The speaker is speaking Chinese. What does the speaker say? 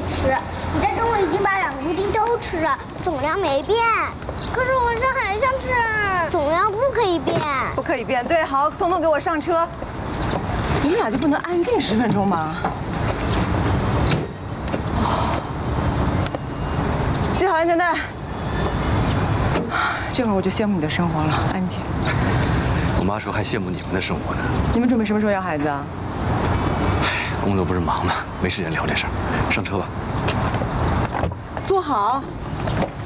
吃。你在中午已经把2个布丁都吃了，总量没变。可是我晚上还想吃。总量不可以变。 不可以变。对，好，统统给我上车。你俩就不能安静10分钟吗？系好安全带。这会儿我就羡慕你的生活了，安静。 我妈说还羡慕你们的生活呢。 你们准备什么时候要孩子啊？ 唉，工作不是忙吗？没时间聊这事儿。上车吧。 坐好。